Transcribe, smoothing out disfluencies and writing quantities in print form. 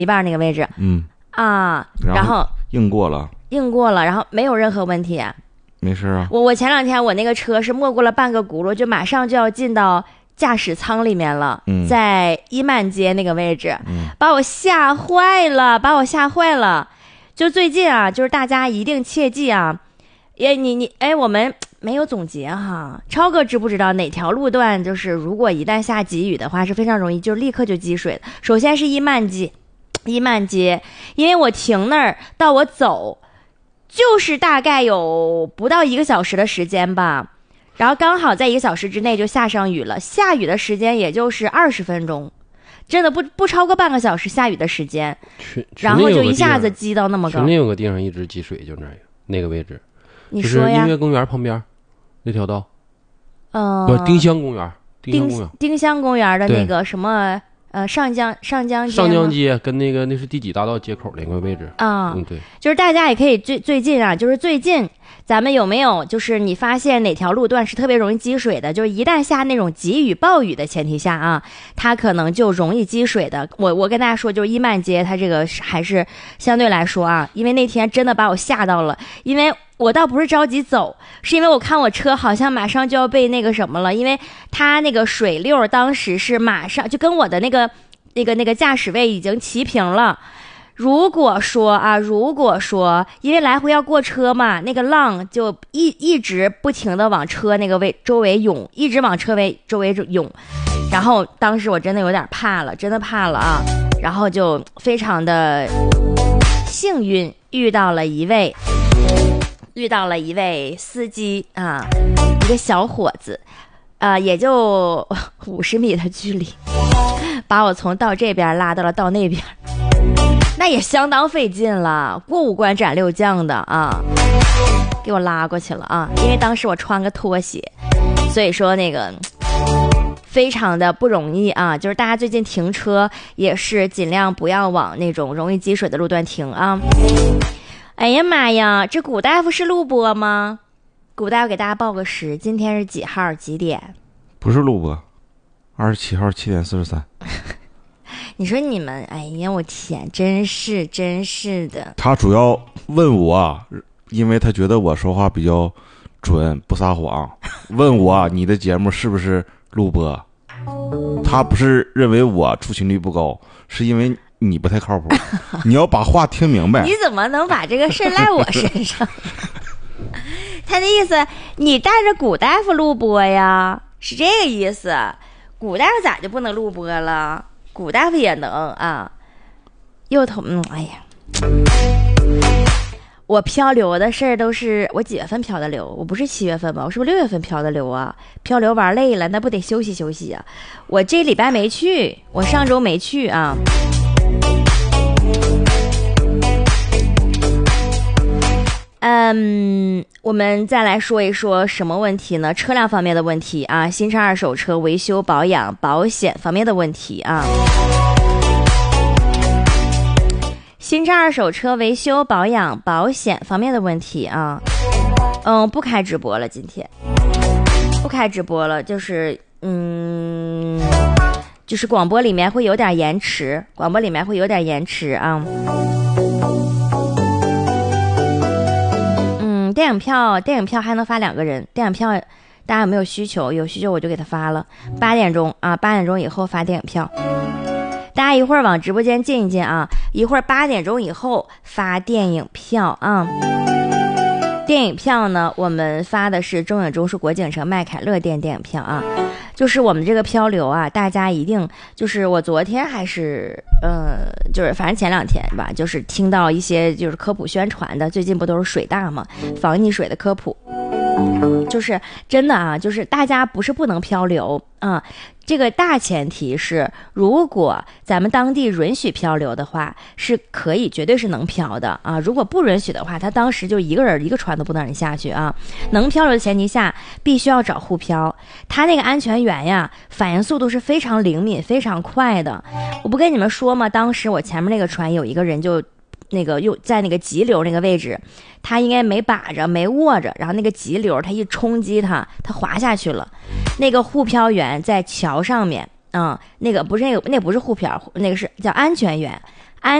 一半那个位置，然后硬过了， 然后没有任何问题， 没事啊。 我前2天我那个车是没过了半个轱辘，就马上就要进到驾驶舱里面了，在伊曼街那个位置，把我吓坏了，就最近啊，就是大家一定切记啊，我们没有总结哈，超哥知不知道哪条路段就是如果一旦下急雨的话是非常容易就立刻就积水的？首先是伊曼街，因为我停那儿到我走就是大概有不到1个小时的时间吧，然后刚好在1个小时之内就下上雨了，下雨的时间也就是20分钟，真的不超过半个小时下雨的时间，然后就一下子积到那么高。 群里有个地方一直积水，就那个位置， 你说呀？ 就是音乐公园旁边那条道，丁香公园， 丁香公园的那个什么上江街跟那是第几大道街口那个位置啊？ 对， 就是大家也可以最近啊，就是最近咱们有没有就是你发现哪条路段是特别容易积水的？就是一旦下那种急雨暴雨的前提下啊，它可能就容易积水的。我跟大家说，就是伊曼街它这个还是相对来说啊，因为那天真的把我吓到了，因为我倒不是着急走，是因为我看我车好像马上就要被那个什么了，因为它那个水溜当时是马上就跟我的那个驾驶位已经齐平了。如果说因为来回要过车嘛，那个浪就一直不停的往车那个周围涌，一直往车位周围涌，然后当时我真的有点怕了，啊，然后就非常的幸运遇到了一位司机啊，一个小伙子，也就50米的距离，把我从到这边拉到了到那边，那也相当费劲了，过5关斩6将的啊，给我拉过去了啊，因为当时我穿个拖鞋，所以说那个非常的不容易啊，就是大家最近停车也是尽量不要往那种容易积水的路段停啊。哎呀妈呀，这古大夫是录播吗？古大夫给大家报个时，今天是几号几点？ 不是录播，27号7点43。 你说你们，哎呀，我天，真是的。 他主要问我，因为他觉得我说话比较准，不撒谎，问我你的节目是不是录播？他不是认为我出勤率不高，是因为你不太靠谱，你要把话听明白。 你怎么能把这个事赖我身上？他的意思，你带着古大夫录播呀，是这个意思。古大夫咋就不能录播了？古大夫也能啊。哎呀，我漂流的事儿都是我几月份漂的流？我不是7月份吧？我是不是6月份漂的流啊？漂流玩累了，那不得休息休息啊？我这礼拜没去，我上周没去啊。我们再来说一说什么问题呢？车辆方面的问题啊，新车二手车维修保养保险方面的问题啊。新车二手车维修保养保险方面的问题啊。不开直播了，今天不开直播了，就是广播里面会有点延迟，啊。电影票还能发2个人，电影票大家有没有需求？有需求我就给他发了。8点钟啊，8点钟以后发电影票。大家一会儿往直播间进一进啊，一会儿8点钟以后发电影票啊。电影票呢，我们发的是中影中是国景城麦凯乐店电影票啊。就是我们这个漂流啊，大家一定就是我昨天还是就是反正前2天吧，就是听到一些就是科普宣传的，最近不都是水大嘛，防溺水的科普，就是真的啊，就是大家不是不能漂流啊，这个大前提是如果咱们当地允许漂流的话，是可以，绝对是能漂的啊。如果不允许的话，他当时就一个人一个船都不能人下去啊。能漂流的前提下，必须要找护漂，他那个安全员呀，反应速度是非常灵敏、非常快的。我不跟你们说吗？当时我前面那个船有一个人就那个又在那个急流那个位置，他应该没把着没握着，然后那个急流他一冲击他滑下去了。那个护漂员在桥上面那个不是那不是护漂，那个是叫安全员，